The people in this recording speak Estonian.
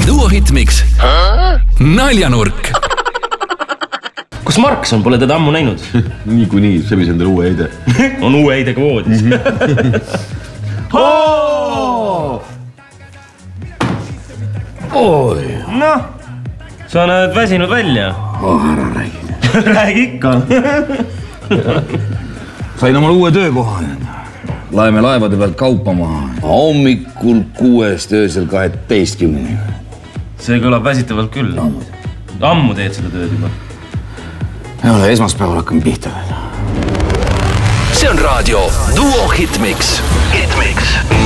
Duo Hitmix. Naljanurk. Kus Marks on? Pole teda ammu näinud. Niikuinii, sebis endale uue eide. On uue eidega voodis. Noh, sa näed väsinud välja. Ära räägi. Räägi ikka. Sain omal uue töökoha. Laeme laevade pealt kaupa maha. Hommikul 6 öösel 12. See kõlab väsitavalt küll. Ammu teed seda tööd juba. Ei ole, esmaspäeval hakkame pihta veel. See on raadio Duo Hitmix. Hitmix.